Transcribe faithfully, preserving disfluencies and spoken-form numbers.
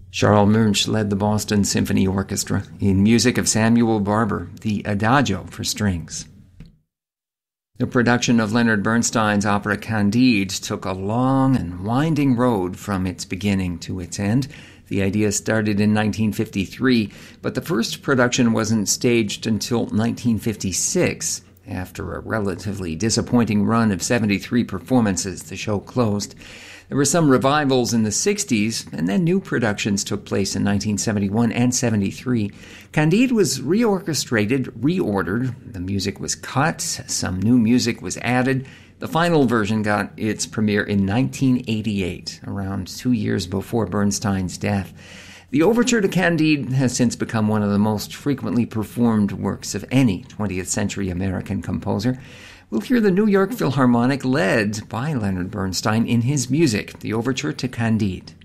Charles Munch led the Boston Symphony Orchestra in music of Samuel Barber, the Adagio for strings. The production of Leonard Bernstein's opera Candide took a long and winding road from its beginning to its end. The idea started in nineteen fifty-three, but the first production wasn't staged until nineteen fifty-six. After a relatively disappointing run of seventy-three performances, the show closed. There were some revivals in the sixties, and then new productions took place in nineteen seventy-one and seventy-three. Candide was reorchestrated, reordered. The music was cut. Some new music was added. The final version got its premiere in nineteen eighty-eight, around two years before Bernstein's death. The overture to Candide has since become one of the most frequently performed works of any twentieth century American composer. We'll hear the New York Philharmonic led by Leonard Bernstein in his music, the overture to Candide.